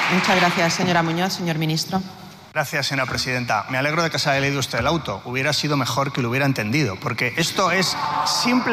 Muchas gracias, señora Muñoz. Señor ministro. Gracias, señora presidenta. Me alegro de que se haya leído usted el auto. Hubiera sido mejor que lo hubiera entendido, porque esto es simple.